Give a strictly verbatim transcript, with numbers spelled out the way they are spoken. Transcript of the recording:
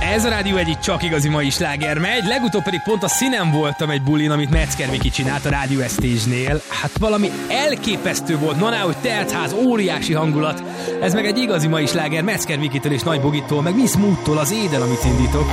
Ez a Rádió egyik csak igazi mai sláger megy, legutóbb pedig pont a színen voltam egy bulin, amit Metzger Miki csinált a Rádió Estage-nél. Hát valami elképesztő volt, na hogy teltház, óriási hangulat. Ez meg egy igazi mai sláger Metzger Mikitől és Nagy Bogitól, meg Miss Moodtól, az Éden, amit indítok.